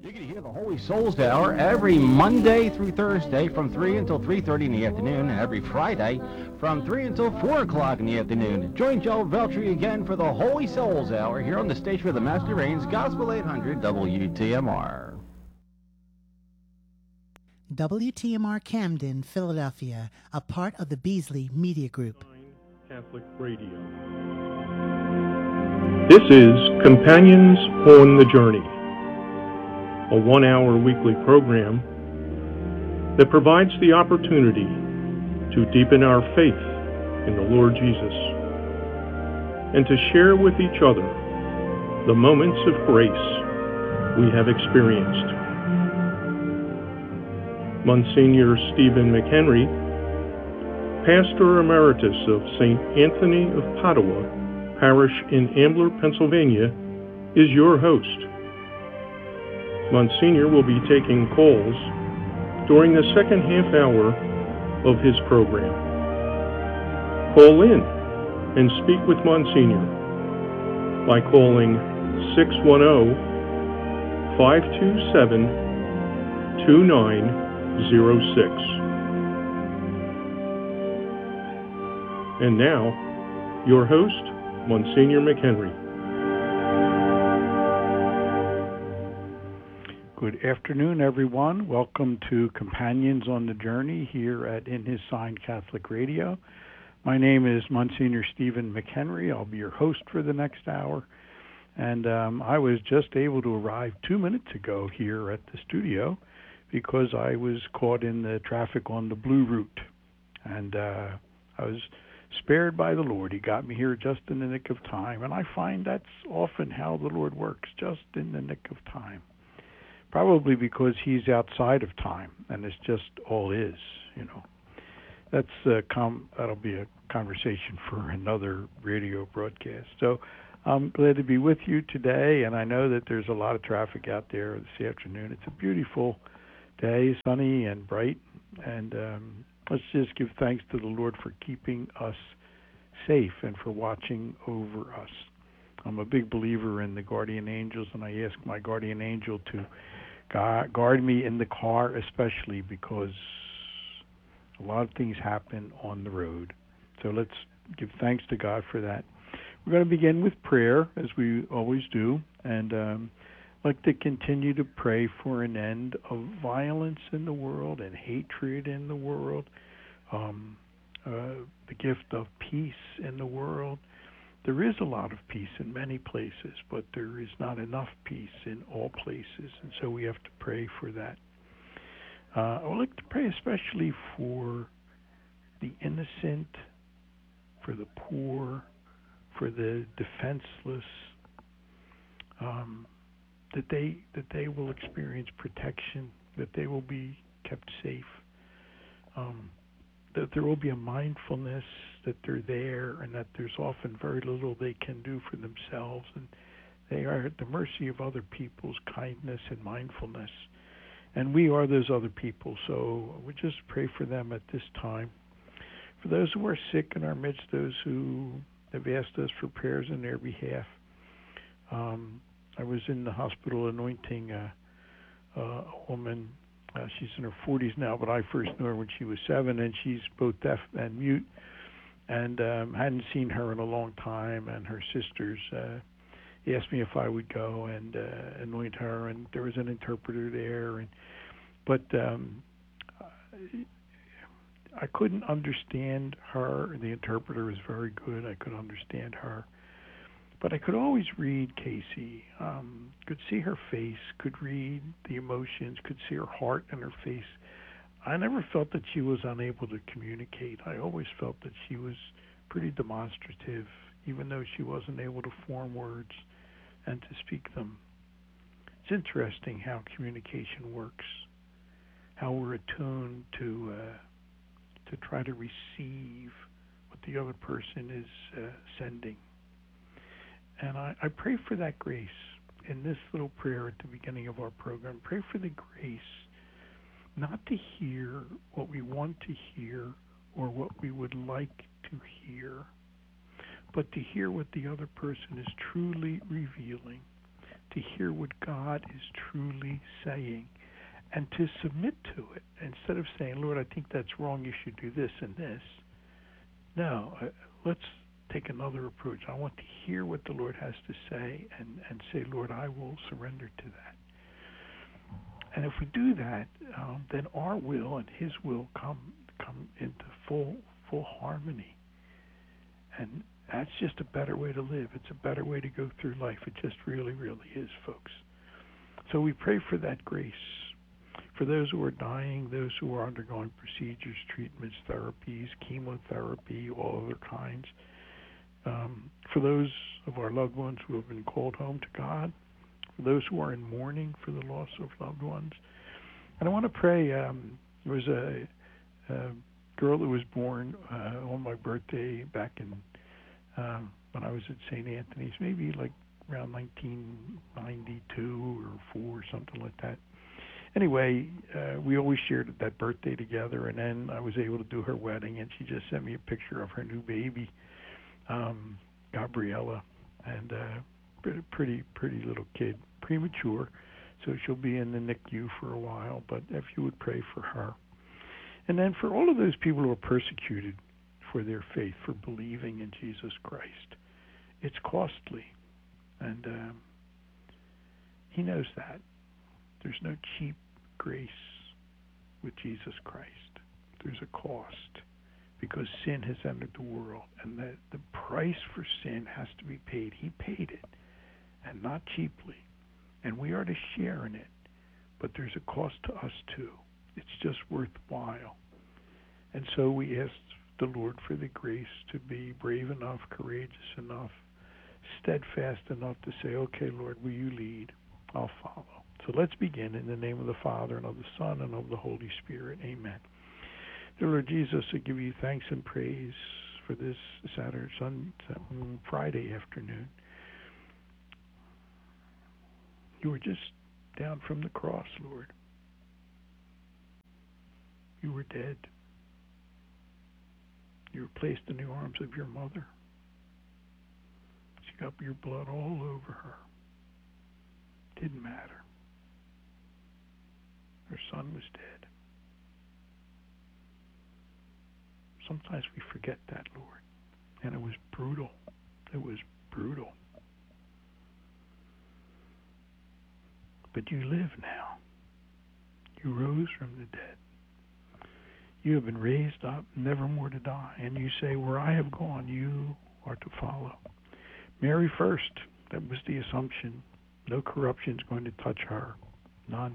You can hear the Holy Souls Hour every Monday through Thursday from 3 until 3:30 in the afternoon, and every Friday from 3 until 4 o'clock in the afternoon. Join Joe Veltri again for the Holy Souls Hour here on the station where the Master reigns, Gospel 800 WTMR. WTMR Camden, Philadelphia, a part of the Beasley Media Group. Catholic Radio. This is Companions on the Journey, a 1-hour weekly program that provides the opportunity to deepen our faith in the Lord Jesus and to share with each other the moments of grace we have experienced. Monsignor Stephen McHenry, Pastor Emeritus of St. Anthony of Padua Parish in Ambler, Pennsylvania, is your host. Monsignor will be taking calls during the second half hour of his program. Call in and speak with Monsignor by calling 610-527-2906. And now, your host, Monsignor McHenry. Good afternoon, everyone. Welcome to Companions on the Journey here at In His Sign Catholic Radio. My name is Monsignor Stephen McHenry. I'll be your host for the next hour. And I was just able to arrive 2 minutes ago here at the studio because I was caught in the traffic on the Blue Route. And I was spared by the Lord. He got me here just in the nick of time. And I find that's often how the Lord works, just in the nick of time. Probably because he's outside of time, and it's just all is, you know. That'll be a conversation for another radio broadcast. So I'm glad to be with you today, and I know that there's a lot of traffic out there this afternoon. It's a beautiful day, sunny and bright, and let's just give thanks to the Lord for keeping us safe and for watching over us. I'm a big believer in the guardian angels, and I ask my guardian angel to guard me in the car, especially because a lot of things happen on the road. So let's give thanks to God for that. We're going to begin with prayer, as we always do, and I'd like to continue to pray for an end of violence in the world and hatred in the world, the gift of peace in the world. There is a lot of peace in many places, but there is not enough peace in all places, and so we have to pray for that. I would like to pray especially for the innocent, for the poor, for the defenseless, that they will experience protection, that they will be kept safe, that there will be a mindfulness that they're there, and that there's often very little they can do for themselves, and they are at the mercy of other people's kindness and mindfulness. And we are those other people, so we just pray for them at this time. For those who are sick in our midst, those who have asked us for prayers on their behalf. I was in the hospital anointing a woman. She's in her 40s now, but I first knew her when she was 7, and she's both deaf and mute, and hadn't seen her in a long time, and her sisters asked me if I would go and anoint her, and there was an interpreter there, but I couldn't understand her. The interpreter was very good. I could understand her. But I could always read Casey, could see her face, could read the emotions, could see her heart in her face. I never felt that she was unable to communicate. I always felt that she was pretty demonstrative, even though she wasn't able to form words and to speak them. It's interesting how communication works, how we're attuned to try to receive what the other person is sending. And I pray for that grace in this little prayer at the beginning of our program. Pray for the grace not to hear what we want to hear or what we would like to hear, but to hear what the other person is truly revealing, to hear what God is truly saying and to submit to it instead of saying, Lord, I think that's wrong, you should do this and this. No, let's take another approach. I want to hear what the Lord has to say and say, Lord, I will surrender to that. And if we do that, then our will and His will come into full harmony. And that's just a better way to live. It's a better way to go through life. It just really, really is, folks. So we pray for that grace. For those who are dying, those who are undergoing procedures, treatments, therapies, chemotherapy, all other kinds. For those of our loved ones who have been called home to God. For those who are in mourning for the loss of loved ones. And I want to pray. There was a girl that was born on my birthday back in when I was at St. Anthony's, maybe like around 1992 or 4 or something like that. Anyway, we always shared that birthday together, and then I was able to do her wedding, and she just sent me a picture of her new baby, Gabriella, and pretty little kid, premature, so she'll be in the NICU for a while, but if you would pray for her. And then for all of those people who are persecuted for their faith, for believing in Jesus Christ, it's costly, and He knows that. There's no cheap grace with Jesus Christ. There's a cost because sin has entered the world, and the price for sin has to be paid. He paid it, and not cheaply, and we are to share in it, but there's a cost to us too. It's just worthwhile. And so we ask the Lord for the grace to be brave enough, courageous enough, steadfast enough to say, okay, Lord, will you lead? I'll follow. So let's begin in the name of the Father, and of the Son, and of the Holy Spirit. Amen. Dear Lord Jesus, I give you thanks and praise for this Friday afternoon. You were just down from the cross, Lord. You were dead. You were placed in the arms of your mother. She got your blood all over her. Didn't matter. Her son was dead. Sometimes we forget that, Lord. And it was brutal. It was brutal. But you live now. You rose from the dead. You have been raised up, never more to die. And you say, where I have gone, you are to follow. Mary first. That was the assumption. No corruption is going to touch her. None.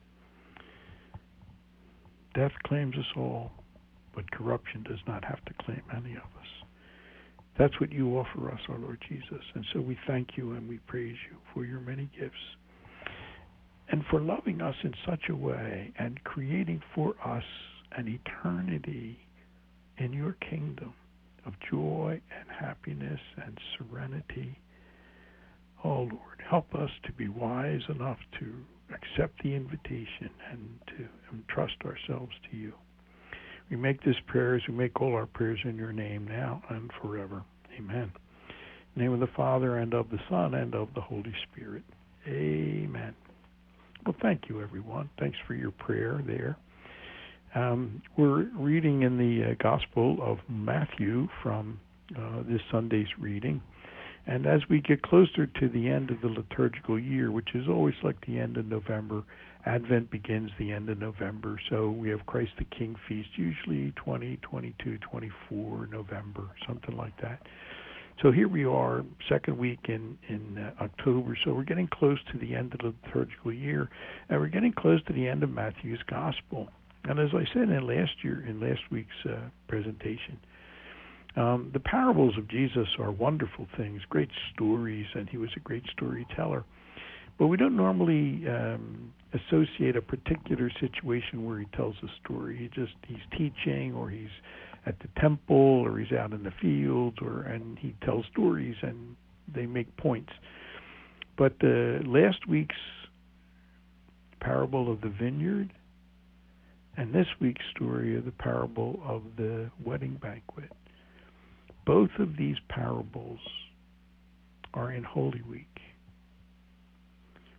Death claims us all, but corruption does not have to claim any of us. That's what you offer us, our Lord Jesus. And so we thank you and we praise you for your many gifts and for loving us in such a way and creating for us an eternity in your kingdom of joy and happiness and serenity. Oh, Lord, help us to be wise enough to accept the invitation and to entrust ourselves to you. We make this prayer as we make all our prayers in your name now and forever. Amen. In the name of the Father, and of the Son, and of the Holy Spirit. Amen. Well, thank you, everyone. Thanks for your prayer there. We're reading in the Gospel of Matthew from this Sunday's reading. And as we get closer to the end of the liturgical year, which is always like the end of November, Advent begins the end of November. So we have Christ the King feast, usually 20, 22, 24 November, something like that. So here we are, second week in October. So we're getting close to the end of the liturgical year, and we're getting close to the end of Matthew's Gospel. And as I said in last week's presentation, the parables of Jesus are wonderful things, great stories, and he was a great storyteller. But we don't normally associate a particular situation where he tells a story. He's teaching, or he's at the temple, or he's out in the fields, and he tells stories, and they make points. But last week's parable of the vineyard, and this week's story of the parable of the wedding banquet, both of these parables are in Holy Week.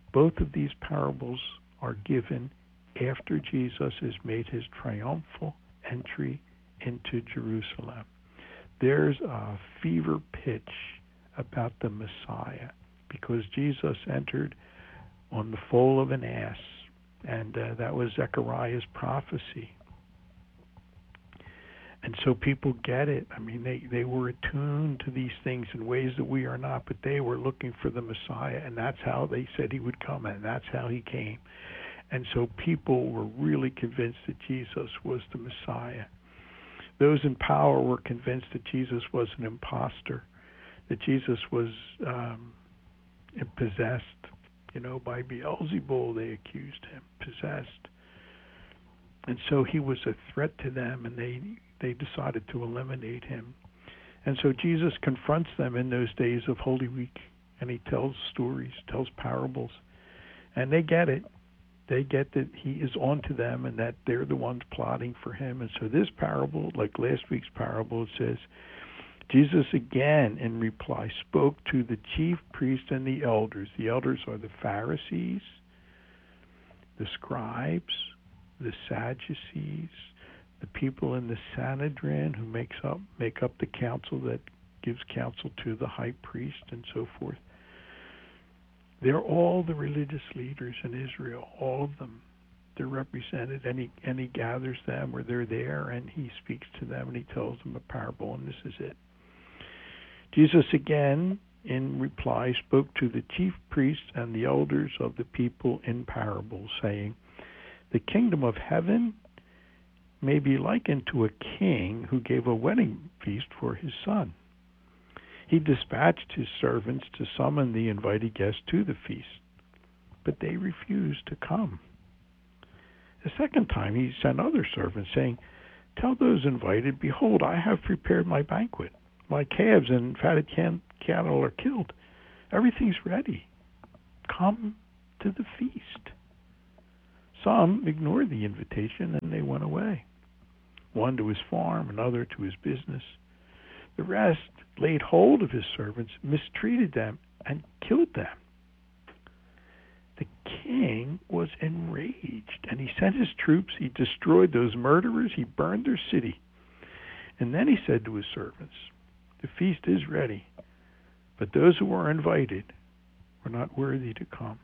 Both of these parables are given after Jesus has made his triumphal entry into Jerusalem. There's a fever pitch about the Messiah because Jesus entered on the foal of an ass, and that was Zechariah's prophecy. And so people get it. I mean, they were attuned to these things in ways that we are not, but they were looking for the Messiah, and that's how they said he would come, and that's how he came. And so people were really convinced that Jesus was the Messiah. Those in power were convinced that Jesus was an imposter, that Jesus was possessed. By Beelzebul they accused him, possessed. And so he was a threat to them, and they decided to eliminate him. And so Jesus confronts them in those days of Holy Week, and he tells stories, tells parables. And they get it. They get that he is on to them and that they're the ones plotting for him. And so this parable, like last week's parable, it says, Jesus again in reply spoke to the chief priests and the elders. The elders are the Pharisees, the scribes, the Sadducees, the people in the Sanhedrin who make up the council that gives counsel to the high priest and so forth. They're all the religious leaders in Israel, all of them. They're represented, and he gathers them, or they're there, and he speaks to them, and he tells them a parable, and this is it. Jesus again, in reply, spoke to the chief priests and the elders of the people in parables, saying, "The kingdom of heaven may be likened to a king who gave a wedding feast for his son. He dispatched his servants to summon the invited guests to the feast, but they refused to come. The second time he sent other servants, saying, 'Tell those invited, behold, I have prepared my banquet. My calves and fatted cattle are killed. Everything's ready. Come to the feast.' Some ignored the invitation, and they went away, one to his farm, another to his business. The rest laid hold of his servants, mistreated them, and killed them. The king was enraged, and he sent his troops. He destroyed those murderers. He burned their city. And then he said to his servants, 'The feast is ready, but those who are invited were not worthy to come.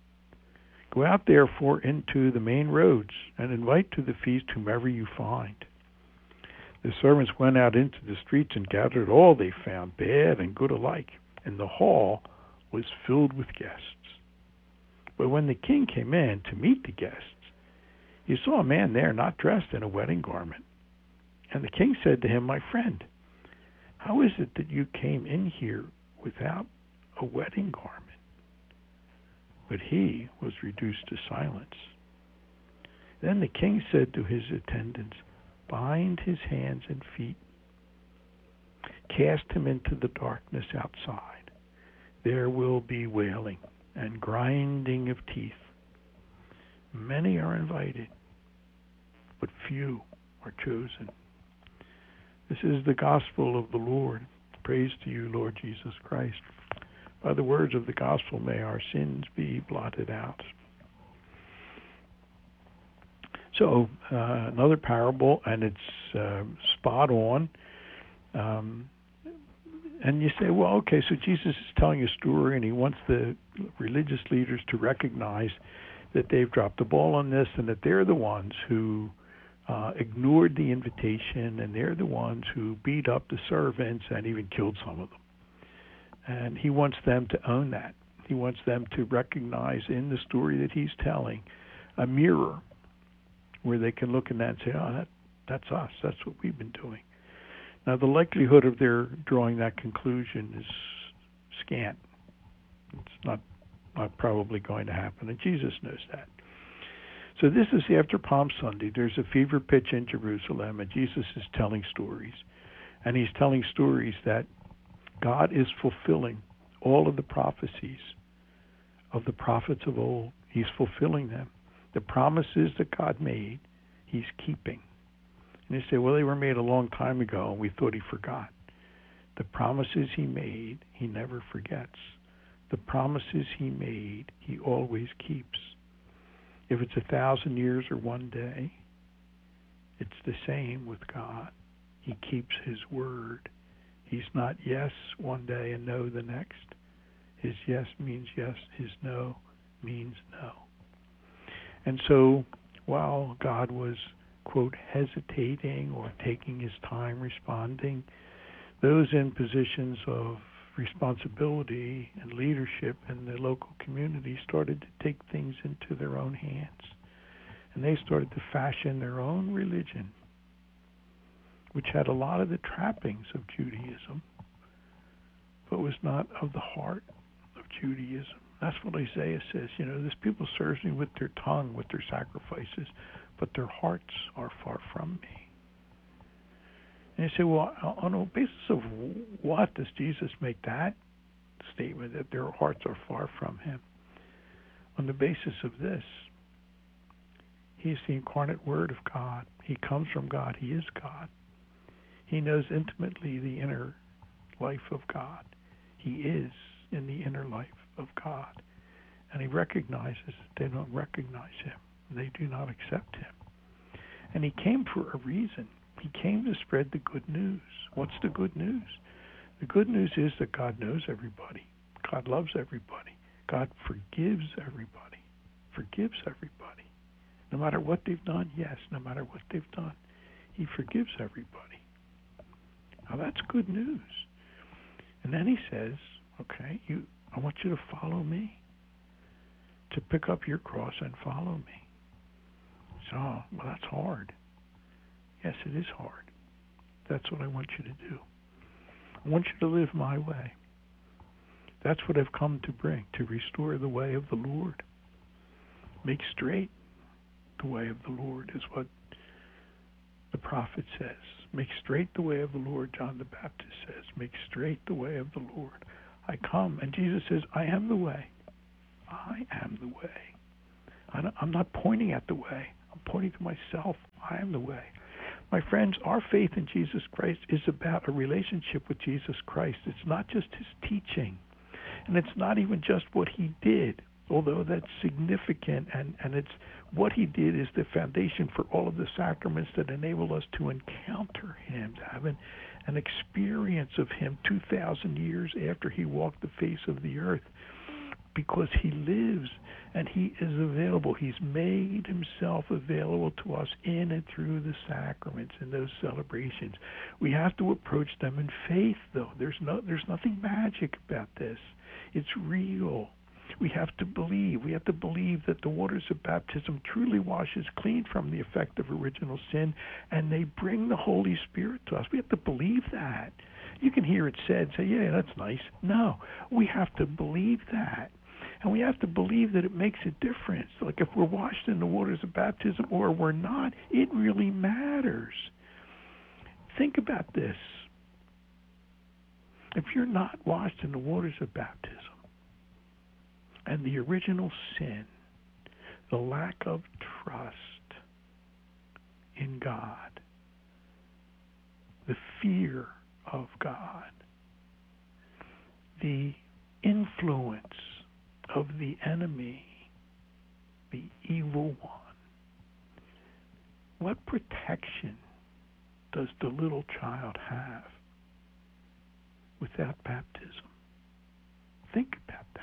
Go out, therefore, into the main roads, and invite to the feast whomever you find.' The servants went out into the streets and gathered all they found, bad and good alike, and the hall was filled with guests. But when the king came in to meet the guests, he saw a man there not dressed in a wedding garment. And the king said to him, 'My friend, how is it that you came in here without a wedding garment?' But he was reduced to silence. Then the king said to his attendants, 'Bind his hands and feet. Cast him into the darkness outside. There will be wailing and grinding of teeth. Many are invited, but few are chosen.' This is the gospel of the Lord. Praise to you, Lord Jesus Christ. By the words of the gospel, may our sins be blotted out." So another parable, and it's spot on. And you say, well, okay, so Jesus is telling a story, and he wants the religious leaders to recognize that they've dropped the ball on this, and that they're the ones who ignored the invitation, and they're the ones who beat up the servants and even killed some of them. And he wants them to own that. He wants them to recognize in the story that he's telling a mirror where they can look in that and say, "Oh, that's us. That's what we've been doing." Now, the likelihood of their drawing that conclusion is scant. It's not probably going to happen, and Jesus knows that. So this is after Palm Sunday. There's a fever pitch in Jerusalem, and Jesus is telling stories. And he's telling stories that God is fulfilling all of the prophecies of the prophets of old. He's fulfilling them. The promises that God made, he's keeping. And you say, well, they were made a long time ago, and we thought he forgot. The promises he made, he never forgets. The promises he made, he always keeps. If it's 1,000 years or one day, it's the same with God. He keeps his word. He's not yes one day and no the next. His yes means yes. His no means no. And so while God was, quote, hesitating or taking his time responding, those in positions of responsibility and leadership in the local community started to take things into their own hands. And they started to fashion their own religion, which had a lot of the trappings of Judaism, but was not of the heart of Judaism. That's what Isaiah says. This people serves me with their tongue, with their sacrifices, but their hearts are far from me. And you say, well, on the basis of what does Jesus make that statement, that their hearts are far from him? On the basis of this: he is the incarnate Word of God. He comes from God. He is God. He knows intimately the inner life of God. He is in the inner life of God. And he recognizes that they don't recognize him. They do not accept him. And he came for a reason. He came to spread the good news. What's the good news? The good news is that God knows everybody. God loves everybody. God forgives everybody. Forgives everybody. No matter what they've done, yes, no matter what they've done, he forgives everybody. Now that's good news. And then he says, okay, I want you to follow me, to pick up your cross and follow me. So, well, that's hard. Yes, it is hard. That's what I want you to do. I want you to live my way. That's what I've come to bring, to restore the way of the Lord. Make straight the way of the Lord is what the prophet says. Make straight the way of the Lord, John the Baptist says. Make straight the way of the Lord. I come, and Jesus says, I am the way. I am the way. I'm not pointing at the way. I'm pointing to myself. I am the way. My friends, our faith in Jesus Christ is about a relationship with Jesus Christ. It's not just his teaching, and it's not even just what he did, although that's significant, and it's what he did is the foundation for all of the sacraments that enable us to encounter him, to have an experience of him 2,000 years after he walked the face of the earth, because he lives and he is available. He's made himself available to us in and through the sacraments and those celebrations. We have to approach them in faith, though. There's nothing magic about this. It's real. We have to believe. We have to believe that the waters of baptism truly washes clean from the effect of original sin, and they bring the Holy Spirit to us. We have to believe that. You can hear it said, say, yeah, that's nice. No, we have to believe that. And we have to believe that it makes a difference. Like if we're washed in the waters of baptism or we're not, it really matters. Think about this. If you're not washed in the waters of baptism, and the original sin, the lack of trust in God, the fear of God, the influence of the enemy, the evil one, what protection does the little child have without baptism? Think about that.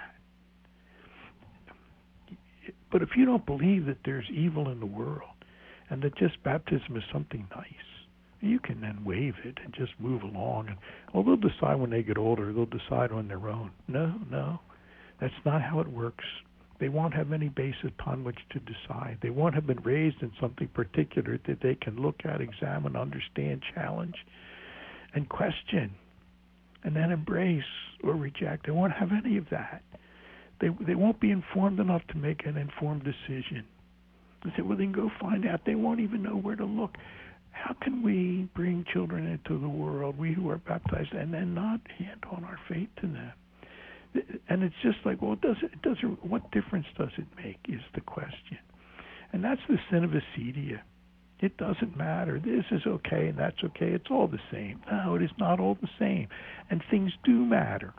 But if you don't believe that there's evil in the world and that just baptism is something nice, you can then waive it and just move along. And they'll decide when they get older. They'll decide on their own. No, that's not how it works. They won't have any basis upon which to decide. They won't have been raised in something particular that they can look at, examine, understand, challenge, and question, and then embrace or reject. They won't have any of that. They won't be informed enough to make an informed decision. They say, well, then go find out. They won't even know where to look. How can we bring children into the world, we who are baptized, and then not hand on our faith to them? And it's just like, well, what difference does it make is the question. And that's the sin of acedia. It doesn't matter. This is okay and that's okay. It's all the same. No, it is not all the same. And things do matter.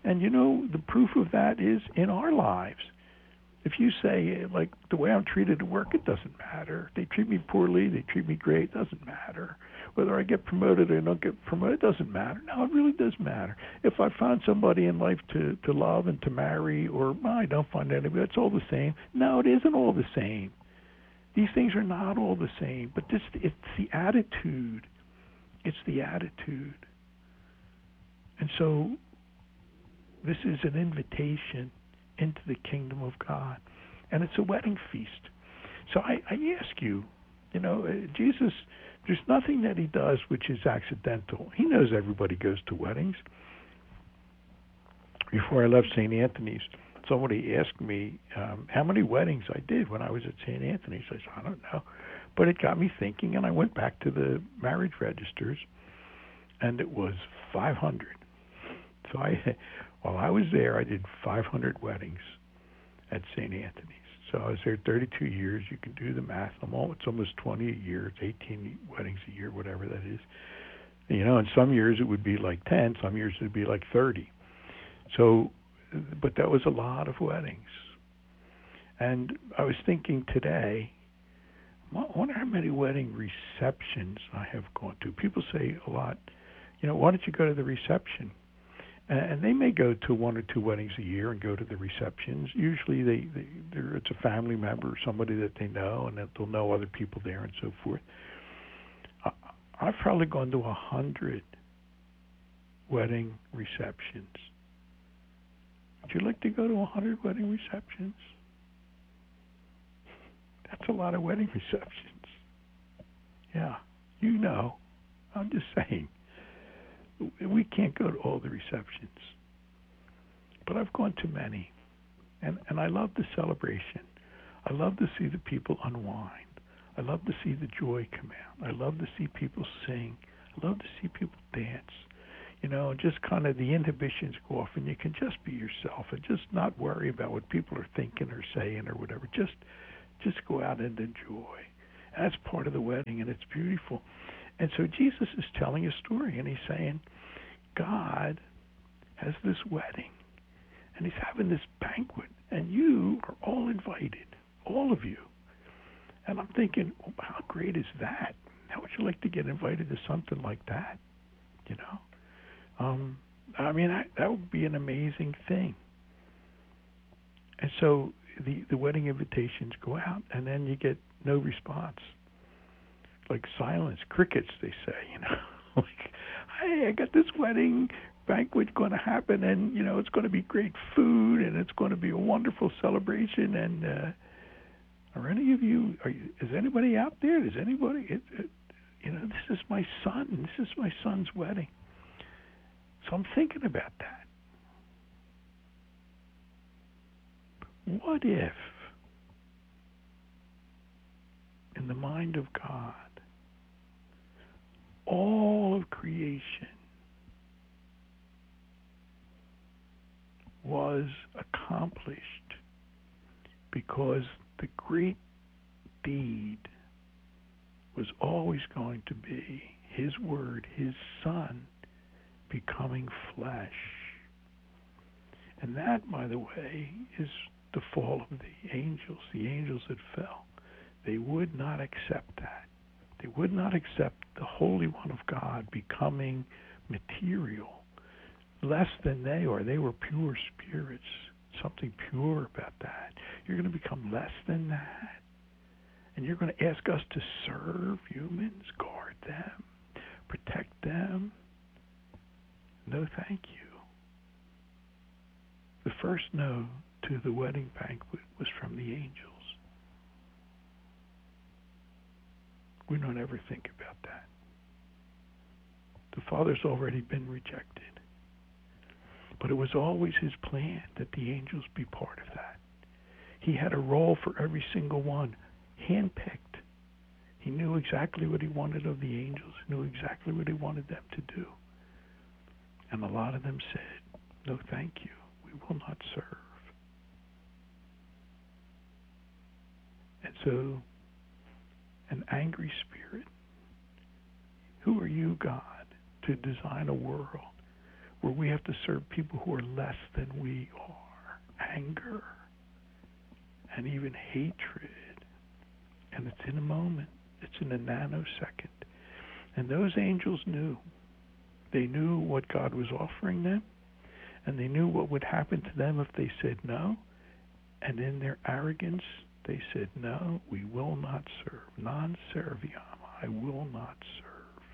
And you know, the proof of that is in our lives. If you say, like, the way I'm treated at work, it doesn't matter. They treat me poorly, they treat me great, it doesn't matter. Whether I get promoted or don't get promoted, it doesn't matter. No, it really does matter. If I find somebody in life to love and to marry, or I don't find anybody, it's all the same. No, it isn't all the same. These things are not all the same, but it's the attitude. It's the attitude. And so this is an invitation into the kingdom of God. And it's a wedding feast. So I ask you, you know, Jesus, there's nothing that he does which is accidental. He knows everybody goes to weddings. Before I left St. Anthony's, somebody asked me how many weddings I did when I was at St. Anthony's. I said, I don't know. But it got me thinking, and I went back to the marriage registers, and it was 500. So while I was there, I did 500 weddings at St. Anthony's. So I was there 32 years. You can do the math. It's almost 20 a year. It's 18 weddings a year, whatever that is. You know, in some years it would be like 10. Some years it would be like 30. So, but that was a lot of weddings. And I was thinking today, I wonder how many wedding receptions I have gone to. People say a lot, you know, why don't you go to the reception? And they may go to 1 or 2 weddings a year and go to the receptions. Usually it's a family member or somebody that they know, and that they'll know other people there and so forth. I've probably gone to 100 wedding receptions. Would you like to go to 100 wedding receptions? That's a lot of wedding receptions. Yeah, you know. I'm just saying. We can't go to all the receptions. But I've gone to many. And I love the celebration. I love to see the people unwind. I love to see the joy come out. I love to see people sing. I love to see people dance. You know, just kind of the inhibitions go off, and you can just be yourself and just not worry about what people are thinking or saying or whatever. Just go out and enjoy. And that's part of the wedding, and it's beautiful. And so Jesus is telling a story, and he's saying, God has this wedding, and he's having this banquet, and you are all invited, all of you. And I'm thinking, well, how great is that? How would you like to get invited to something like that? You know? I mean, that would be an amazing thing. And so the wedding invitations go out, and then you get no response. Like silence, crickets, they say, you know. Like, hey, I got this wedding banquet going to happen, and, you know, it's going to be great food, and it's going to be a wonderful celebration, and are any of you, is anybody out there? Is anybody, you know, this is my son. This is my son's wedding. So I'm thinking about that. What if, in the mind of God, all of creation was accomplished because the great deed was always going to be his word, his son, becoming flesh. And that, by the way, is the fall of the angels that fell. They would not accept that. They would not accept the Holy One of God becoming material, less than they are. They were pure spirits, something pure about that. You're going to become less than that. And you're going to ask us to serve humans, guard them, protect them. No, thank you. The first no to the wedding banquet was from the angels. We don't ever think about that. The Father's already been rejected. But it was always his plan that the angels be part of that. He had a role for every single one, handpicked. He knew exactly what he wanted of the angels, knew exactly what he wanted them to do. And a lot of them said, no, thank you. We will not serve. And so, an angry spirit, who are you, God, to design a world where we have to serve people who are less than we are. Anger and even hatred. And it's in a moment. It's in a nanosecond. And those angels knew. They knew what God was offering them, and they knew what would happen to them if they said no. And in their arrogance, they said, no, we will not serve. Non serviam, I will not serve.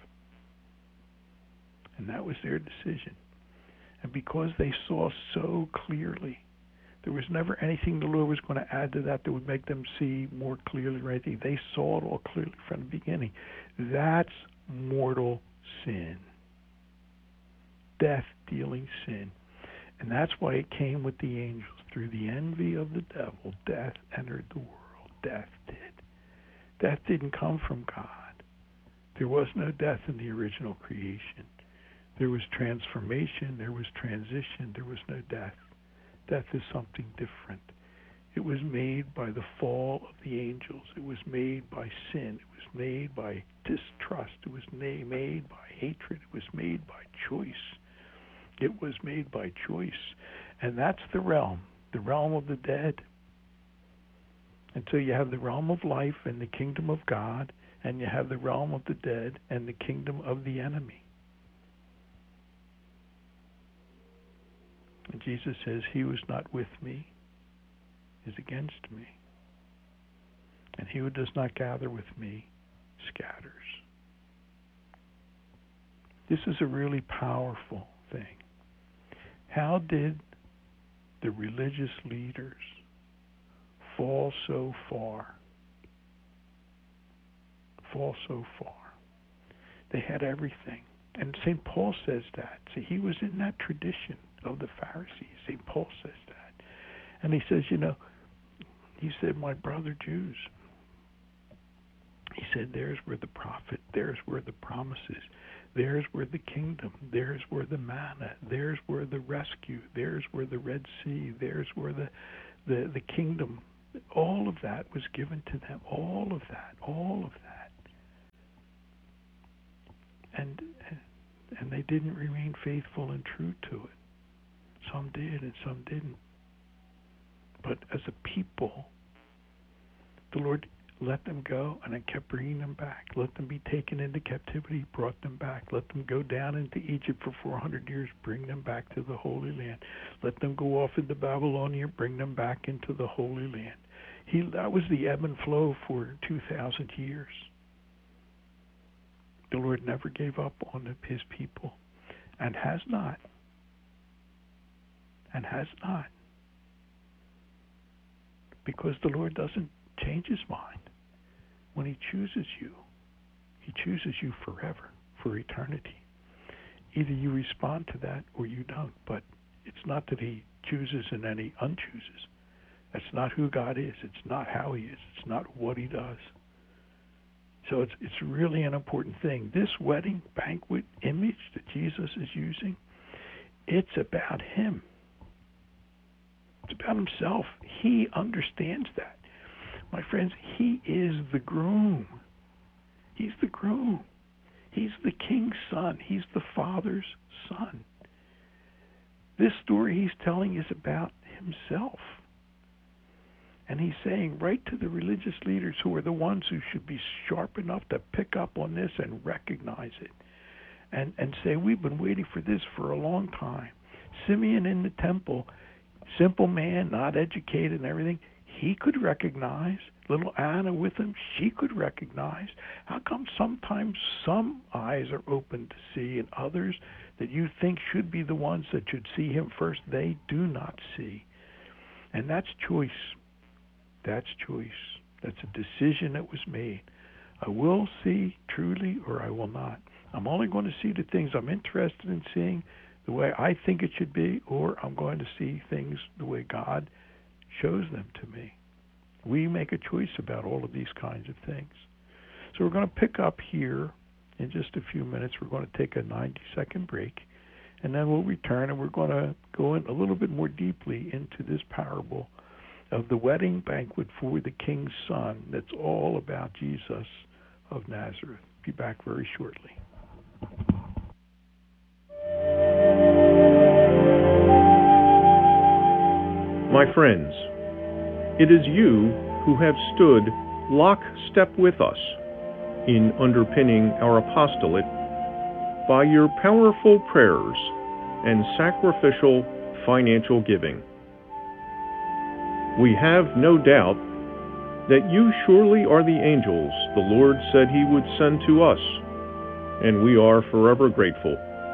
And that was their decision. And because they saw so clearly, there was never anything the Lord was going to add to that would make them see more clearly or anything. They saw it all clearly from the beginning. That's mortal sin. Death-dealing sin. And that's why it came with the angels. Through the envy of the devil, death entered the world. Death did. Death didn't come from God. There was no death in the original creation. There was transformation. There was transition. There was no death. Death is something different. It was made by the fall of the angels. It was made by sin. It was made by distrust. It was made by hatred. It was made by choice. It was made by choice. And that's the realm of the dead. And so you have the realm of life and the kingdom of God, and you have the realm of the dead and the kingdom of the enemy. And Jesus says, he who is not with me is against me. And he who does not gather with me scatters. This is a really powerful thing. How did the religious leaders fall so far? Fall so far. They had everything. And St. Paul says that. See, he was in that tradition of the Pharisees. St. Paul says that. And he says, he said, my brother Jews. He said, there's where the prophet, there's where the promises, there's where the kingdom, there's where the manna, there's where the rescue, there's where the Red Sea, there's where the kingdom, all of that was given to them, all of that. And they didn't remain faithful and true to it. Some did and some didn't. But as a people, the Lord let them go and then kept bringing them back. Let them be taken into captivity, brought them back. Let them go down into Egypt for 400 years, bring them back to the Holy Land. Let them go off into Babylonia, bring them back into the Holy Land. That was the ebb and flow for 2,000 years. The Lord never gave up on his people, and has not. And has not. Because the Lord doesn't change his mind. When he chooses you forever, for eternity. Either you respond to that or you don't. But it's not that he chooses and then he unchooses. That's not who God is. It's not how he is. It's not what he does. So it's really an important thing. This wedding banquet image that Jesus is using, it's about him. It's about himself. He understands that. My friends, he is the groom. He's the groom. He's the king's son. He's the father's son. This story he's telling is about himself. And he's saying right to the religious leaders who are the ones who should be sharp enough to pick up on this and recognize it. And say, we've been waiting for this for a long time. Simeon in the temple, simple man, not educated and everything, he could recognize. Little Anna with him, she could recognize. How come sometimes some eyes are open to see and others that you think should be the ones that should see him first, they do not see? And that's choice. That's choice. That's a decision that was made. I will see truly or I will not. I'm only going to see the things I'm interested in seeing the way I think it should be, or I'm going to see things the way God shows them to me. We make a choice about all of these kinds of things. So we're going to pick up here in just a few minutes. We're going to take a 90-second break, and then we'll return, and we're going to go in a little bit more deeply into this parable of the wedding banquet for the king's son. That's all about Jesus of Nazareth. Be back very shortly. My friends, it is you who have stood lockstep with us in underpinning our apostolate by your powerful prayers and sacrificial financial giving. We have no doubt that you surely are the angels the Lord said he would send to us, and we are forever grateful.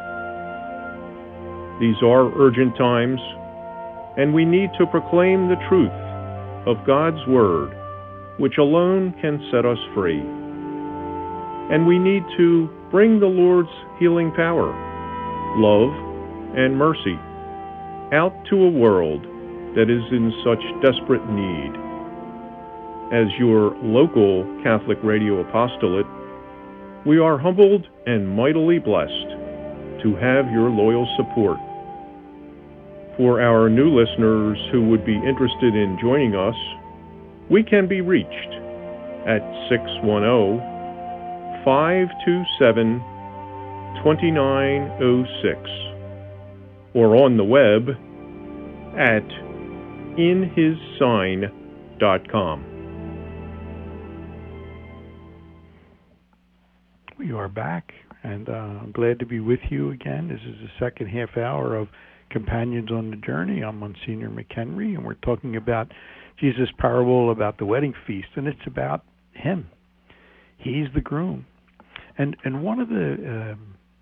These are urgent times, and we need to proclaim the truth of God's Word, which alone can set us free. And we need to bring the Lord's healing power, love, and mercy out to a world that is in such desperate need. As your local Catholic Radio Apostolate, we are humbled and mightily blessed to have your loyal support. For our new listeners who would be interested in joining us, we can be reached at 610-527-2906 or on the web at inhissign.com. We are back, and I'm glad to be with you again. This is the second half hour of Companions on the Journey. I'm Monsignor McHenry, and we're talking about Jesus' parable about the wedding feast, and it's about him. He's the groom, and one of the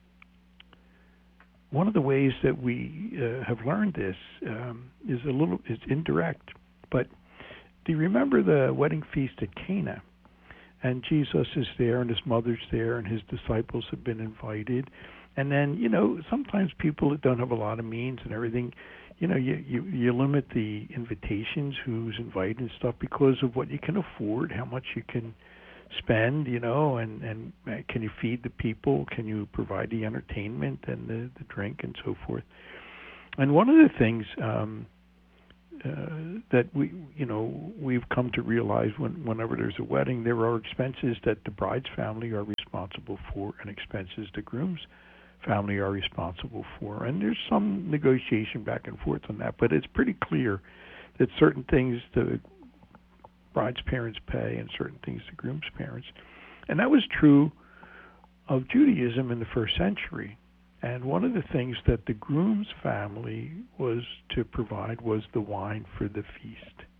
ways that we have learned this is indirect. But do you remember the wedding feast at Cana? And Jesus is there, and his mother's there, and his disciples have been invited. And then, sometimes people that don't have a lot of means and everything, you limit the invitations, who's invited and stuff, because of what you can afford, how much you can spend, and can you feed the people, can you provide the entertainment and the drink and so forth. And one of the things that we've come to realize whenever there's a wedding, there are expenses that the bride's family are responsible for and expenses the groom's family are responsible for. And there's some negotiation back and forth on that, but it's pretty clear that certain things the bride's parents pay and certain things the groom's parents. And that was true of Judaism in the first century. And one of the things that the groom's family was to provide was the wine for the feast.